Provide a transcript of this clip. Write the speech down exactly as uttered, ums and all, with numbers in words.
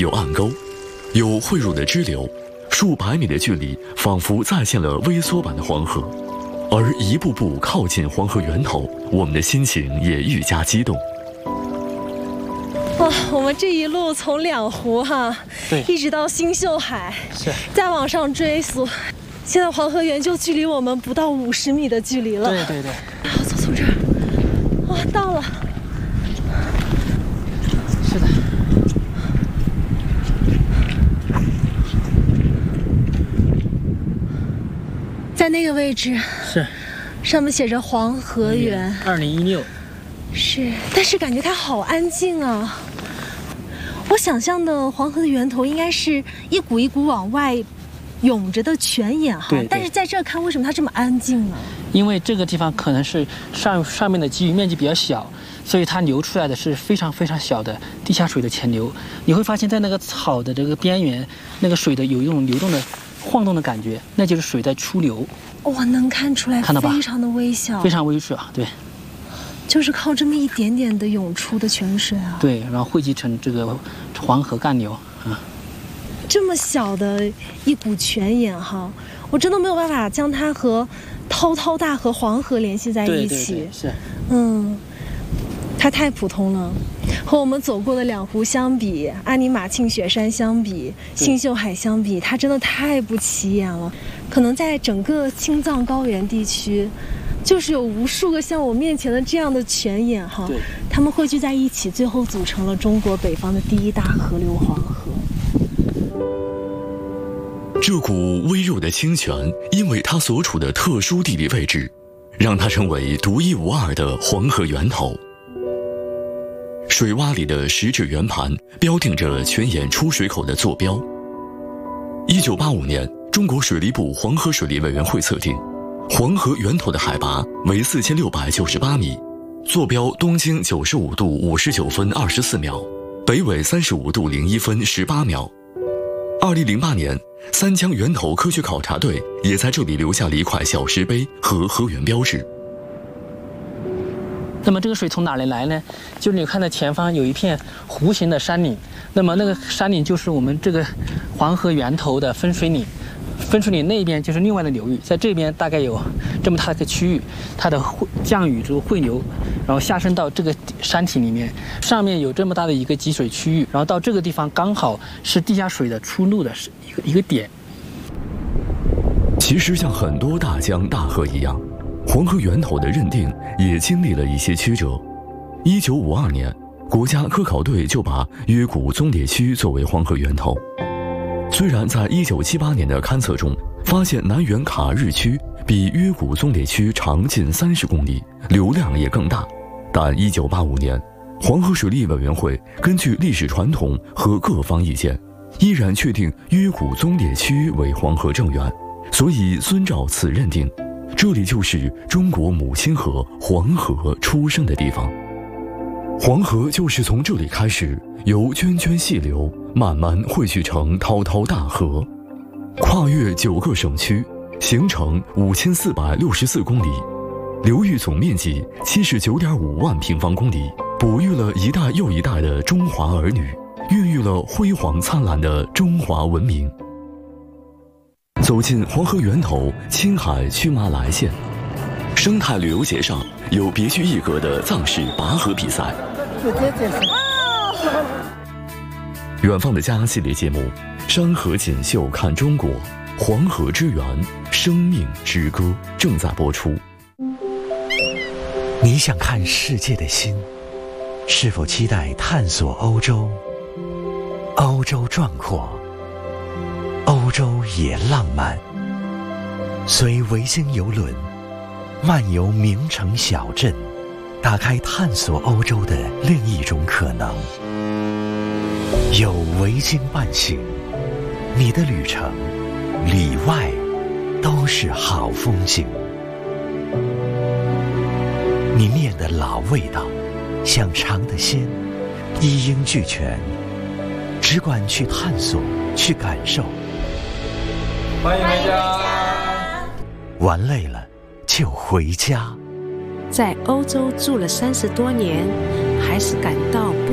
有暗沟，有汇入的支流，数百米的距离仿佛再现了微缩版的黄河。而一步步靠近黄河源头，我们的心情也愈加激动。 哇，我们这一路从两湖哈， 对， 一直到星宿海， 是， 再往上追溯，现在黄河源就距离我们不到五十米的距离了。 对对对， 好，走从这儿，哇，到了。 是的。 在那个位置是， 上面写着黄河源， 二零一六。 是，但是感觉它好安静啊。我想象的黄河的源头应该是一股一股往外涌着的泉眼哈， 对对， 但是在这儿看，为什么它这么安静呢？ 因为这个地方可能是上上面的基域面积比较小，所以它流出来的是非常非常小的地下水的潜流。你会发现在那个草的这个边缘，那个水的有一种流动的晃动的感觉，那就是水在出流。 哇，能看出来， 看到吧？ 非常的微小， 非常微小，对。 就是靠这么一点点的涌出的泉水啊。 对，然后汇集成这个黄河干流啊。 这么小的一股泉眼哈，我真的没有办法将它和滔滔大河黄河联系在一起。 对对对，是。 嗯，它太普通了，和我们走过的两湖相比，安尼玛庆雪山相比，星宿海相比，它真的太不起眼了。可能在整个青藏高原地区，就是有无数个像我面前的这样的泉眼哈，它们汇聚在一起，最后组成了中国北方的第一大河流黄河。 这股微弱的清泉，因为它所处的特殊地理位置，让它成为独一无二的黄河源头。水洼里的石质圆盘标定着泉眼出水口的坐标。一九八五年，中国水利部黄河水利委员会测定，黄河源头的海拔为四千六百九十八米，坐标东经九十五度五十九分二十四秒，北纬三十五度零一分十八秒。二零零八年，三江源头科学考察队也在这里留下了一块小石碑和河源标志。 那么这个水从哪里来呢？就是你看到前方有一片弧形的山岭，那么那个山岭就是我们这个黄河源头的分水岭。分水岭那边就是另外的流域，在这边大概有这么大的一个区域，它的降雨之后汇流，然后下渗到这个山体里面，上面有这么大的一个集水区域，然后到这个地方刚好是地下水的出路的一个一个点。 其实像很多大江大河一样，黄河源头的认定也经历了一些曲折。一九五二年，国家科考队就把约谷宗烈区作为黄河源头。虽然在一九七八年的勘测中发现南源卡日区比约谷宗烈区长近三十公里，流量也更大，但一九八五年，黄河水利委员会根据历史传统和各方意见，依然确定约谷宗烈区为黄河正源，所以遵照此认定，这里就是中国母亲河黄河出生的地方。黄河就是从这里开始，由涓涓细流慢慢汇聚成滔滔大河，跨越九个省区，形成五千四百六十四公里，流域总面积七十九点五万平方公里，哺育了一代又一代的中华儿女，孕育了辉煌灿烂的中华文明。走进黄河源头青海曲马来县，生态旅游节上有别具一格的藏式拔河比赛。远方的家系列节目《山河锦绣看中国》，黄河之源，生命之歌正在播出。 你想看世界的心，是否期待探索欧洲？欧洲壮阔，欧洲也浪漫。随维京游轮漫游名城小镇，打开探索欧洲的另一种可能。有维京伴行，你的旅程里外都是好风景。你念的老味道，想尝的鲜，一应俱全，只管去探索，去感受。 欢迎回家。 玩累了就回家。 在欧洲住了三十多年，还是感到不